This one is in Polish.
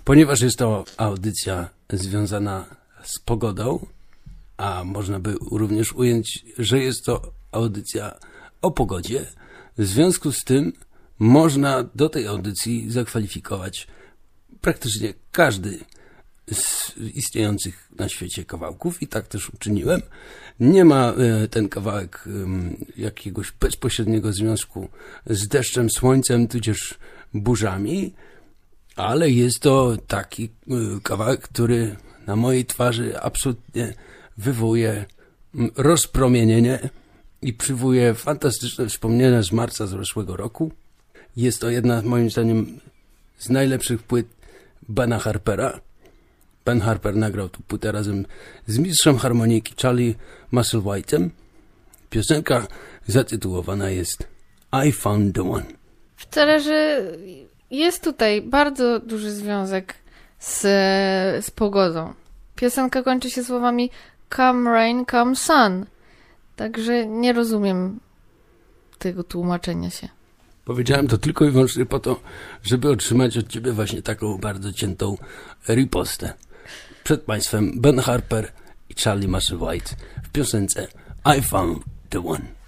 Ponieważ jest to audycja związana z pogodą, a można by również ująć, że jest to audycja o pogodzie, w związku z tym można do tej audycji zakwalifikować praktycznie każdy z istniejących na świecie kawałków i tak też uczyniłem. Nie ma ten kawałek jakiegoś bezpośredniego związku z deszczem, słońcem, tudzież burzami, ale jest to taki kawałek, który na mojej twarzy absolutnie wywołuje rozpromienienie i przywołuje fantastyczne wspomnienia z marca zeszłego roku. Jest to jedna, moim zdaniem, z najlepszych płyt Bena Harpera. Ben Harper nagrał tę płytę razem z mistrzem harmoniki Charlie Musselwhite'em. Piosenka zatytułowana jest I Found the One. Wcale, że jest tutaj bardzo duży związek z pogodą. Piosenka kończy się słowami Come rain, come sun. Także nie rozumiem tego tłumaczenia się. Powiedziałem to tylko i wyłącznie po to, żeby otrzymać od ciebie właśnie taką bardzo ciętą ripostę. Przed państwem Ben Harper i Charlie Musselwhite w piosence I Found the One.